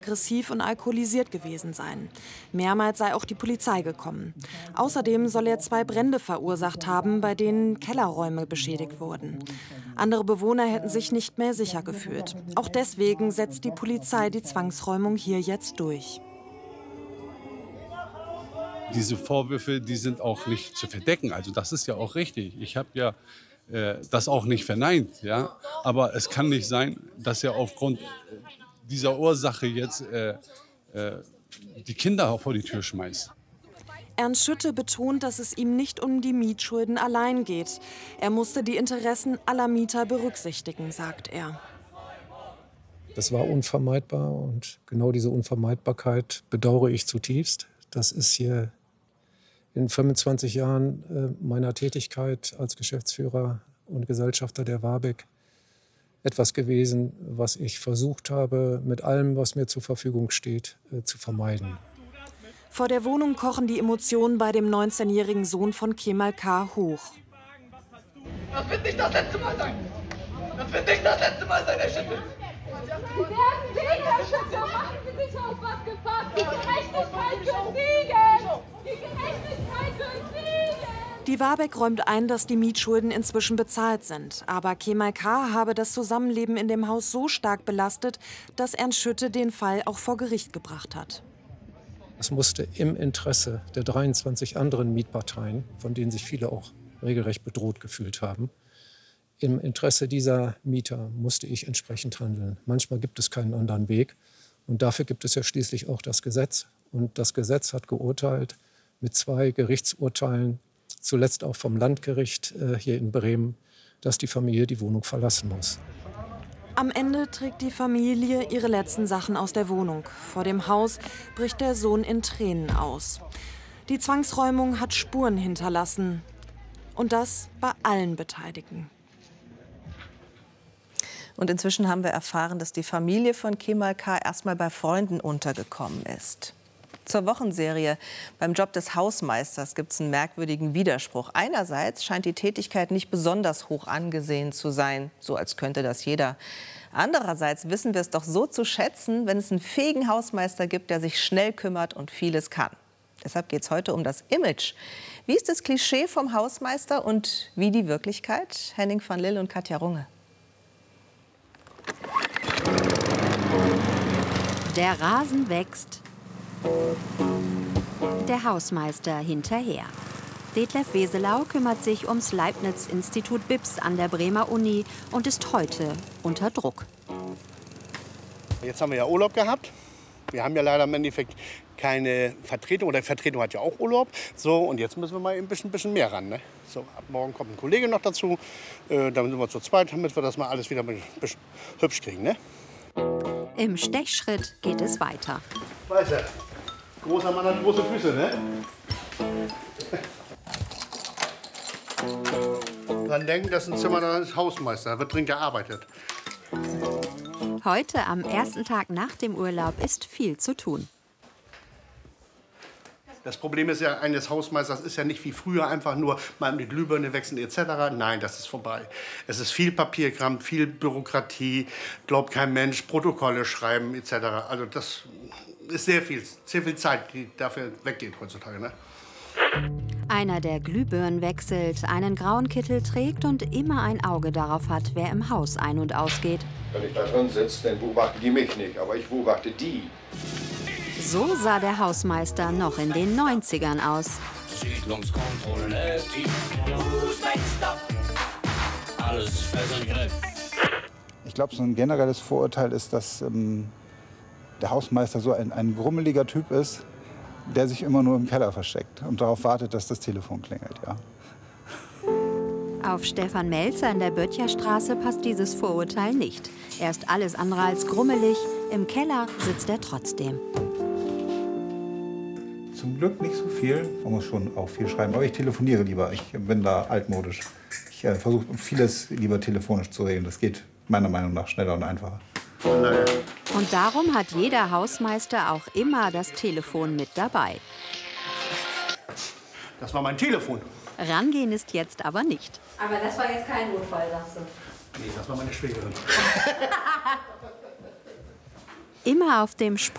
aggressiv und alkoholisiert gewesen sein. Mehrmals sei auch die Polizei gekommen. Außerdem soll er 2 Brände verursacht haben, bei denen Kellerräume beschädigt wurden. Andere Bewohner hätten sich nicht mehr sicher gefühlt. Auch deswegen setzt die Polizei die Zwangsräumung hier jetzt durch. Diese Vorwürfe, die sind auch nicht zu verdecken. Also das ist ja auch richtig. Ich habe ja das auch nicht verneint. Ja? Aber es kann nicht sein, dass er aufgrund dieser Ursache jetzt die Kinder auch vor die Tür schmeißt. Ernst Schütte betont, dass es ihm nicht um die Mietschulden allein geht. Er musste die Interessen aller Mieter berücksichtigen, sagt er. Das war unvermeidbar und genau diese Unvermeidbarkeit bedauere ich zutiefst. Das ist hier in 25 Jahren meiner Tätigkeit als Geschäftsführer und Gesellschafter der Warbeck etwas gewesen, was ich versucht habe, mit allem, was mir zur Verfügung steht, zu vermeiden. Vor der Wohnung kochen die Emotionen bei dem 19-jährigen Sohn von Kemal K. hoch. Das wird nicht das letzte Mal sein. Das wird nicht das letzte Mal sein, Herr Schütte. Sie werden sehen, Herr Schütte. Machen Sie sich auf was gefasst. Die Gerechtigkeit wird siegen. Die Gerechtigkeit wird siegen. Die Warbeck räumt ein, dass die Mietschulden inzwischen bezahlt sind. Aber Kemal K. habe das Zusammenleben in dem Haus so stark belastet, dass Ernst Schütte den Fall auch vor Gericht gebracht hat. Es musste im Interesse der 23 anderen Mietparteien, von denen sich viele auch regelrecht bedroht gefühlt haben, im Interesse dieser Mieter musste ich entsprechend handeln. Manchmal gibt es keinen anderen Weg. Und dafür gibt es ja schließlich auch das Gesetz. Und das Gesetz hat geurteilt mit 2 Gerichtsurteilen, zuletzt auch vom Landgericht hier in Bremen, dass die Familie die Wohnung verlassen muss. Am Ende trägt die Familie ihre letzten Sachen aus der Wohnung. Vor dem Haus bricht der Sohn in Tränen aus. Die Zwangsräumung hat Spuren hinterlassen. Und das bei allen Beteiligten. Und inzwischen haben wir erfahren, dass die Familie von Kemal K. erstmal bei Freunden untergekommen ist. Zur Wochenserie. Beim Job des Hausmeisters gibt es einen merkwürdigen Widerspruch. Einerseits scheint die Tätigkeit nicht besonders hoch angesehen zu sein, so als könnte das jeder. Andererseits wissen wir es doch so zu schätzen, wenn es einen fähigen Hausmeister gibt, der sich schnell kümmert und vieles kann. Deshalb geht es heute um das Image. Wie ist das Klischee vom Hausmeister und wie die Wirklichkeit? Henning van Lill und Katja Runge. Der Rasen wächst, der Hausmeister hinterher. Detlef Weselau kümmert sich ums Leibniz-Institut BIPS an der Bremer Uni und ist heute unter Druck. Jetzt haben wir ja Urlaub gehabt. Wir haben ja leider im Endeffekt keine Vertretung, oder die Vertretung hat ja auch Urlaub. So, und jetzt müssen wir mal ein bisschen mehr ran. Ne? So, ab morgen kommt ein Kollege noch dazu. Dann sind wir zu zweit, damit wir das mal alles wieder ein bisschen hübsch kriegen. Ne? Im Stechschritt geht es weiter. Weißt du, großer Mann hat große Füße, ne? Dran denken, das ist ein Zimmer des Hausmeisters, da wird drin gearbeitet. Heute, am ersten Tag nach dem Urlaub, ist viel zu tun. Das Problem ist ja, eines Hausmeisters ist ja nicht wie früher einfach nur mal die Glühbirne wechseln etc. Nein, das ist vorbei. Es ist viel Papierkram, viel Bürokratie, glaubt kein Mensch, Protokolle schreiben etc. Also das ist sehr viel Zeit, die dafür weggeht heutzutage. Ne? Einer, der Glühbirnen wechselt, einen grauen Kittel trägt und immer ein Auge darauf hat, wer im Haus ein- und ausgeht. Wenn ich da drin sitze, dann beobachten die mich nicht, aber ich beobachte die. So sah der Hausmeister noch in den 90ern aus. Siedlungskontrolle, alles fest im Griff. Ich glaube, so ein generelles Vorurteil ist, dass der Hausmeister so ein grummeliger Typ ist, der sich immer nur im Keller versteckt und darauf wartet, dass das Telefon klingelt. Ja. Auf Stefan Melzer in der Böttcherstraße passt dieses Vorurteil nicht. Er ist alles andere als grummelig. Im Keller sitzt er trotzdem. Zum Glück nicht so viel. Man muss schon auch viel schreiben. Aber ich telefoniere lieber. Ich bin da altmodisch. Ich versuche vieles lieber telefonisch zu regeln. Das geht meiner Meinung nach schneller und einfacher. Und darum hat jeder Hausmeister auch immer das Telefon mit dabei. Das war mein Telefon. Rangehen ist jetzt aber nicht. Aber das war jetzt kein Notfall, sagst du? Nee, das war meine Schwägerin. Immer auf dem Sprung.